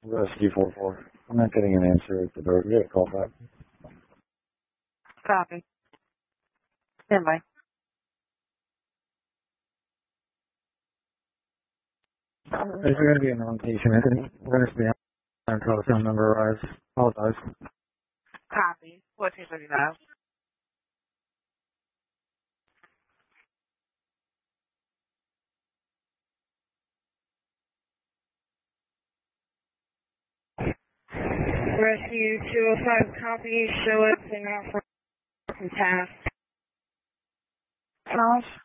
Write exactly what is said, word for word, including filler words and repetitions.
Rescue four four. I'm not getting an answer at the door. You get a call back. Copy. Stand by. If you're going to be a non-patient, Anthony, we're going to be on telephone number arrives. Apologize. Copy. fourteen thirty-nine. Rescue two oh five, copy. Show us and out from task. Charles?